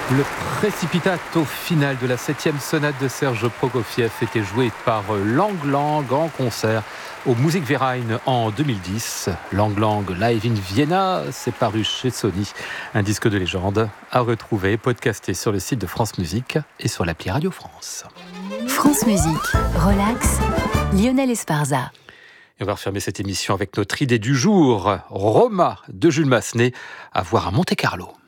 Le précipitato final de la 7e sonate de Serge Prokofiev était joué par Lang Lang en concert au Musikverein en 2010. Lang Lang Live in Vienna, c'est paru chez Sony. Un disque de légende à retrouver, podcasté sur le site de France Musique et sur l'appli Radio France. France Musique, relax, Lionel Esparza. Et on va refermer cette émission avec notre idée du jour. Roma de Jules Massenet, à voir à Monte-Carlo.